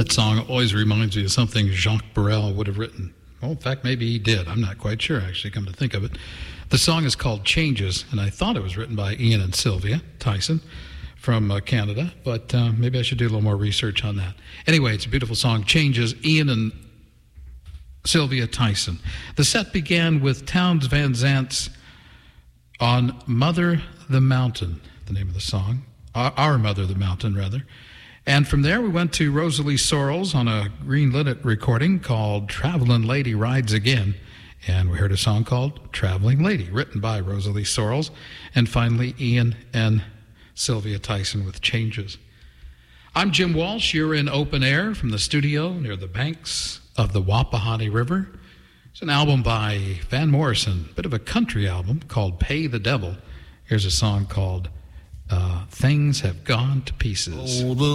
That song always reminds me of something Jacques Brel would have written. Well, in fact, maybe he did. I'm not quite sure, actually, come to think of it. The song is called Changes, and I thought it was written by Ian and Sylvia Tyson from Canada, but maybe I should do a little more research on that. Anyway, it's a beautiful song, Changes, Ian and Sylvia Tyson. The set began with Townes Van Zant's On Mother the Mountain, the name of the song. Our Mother the Mountain, rather. And from there, we went to Rosalie Sorrells on a Green Linnet recording called Traveling Lady Rides Again. And we heard a song called Traveling Lady, written by Rosalie Sorrells. And finally, Ian and Sylvia Tyson with Changes. I'm Jim Walsh. You're in Open Air from the studio near the banks of the Wapahani River. It's an album by Van Morrison, a bit of a country album called Pay the Devil. Here's a song called Things Have Gone to Pieces.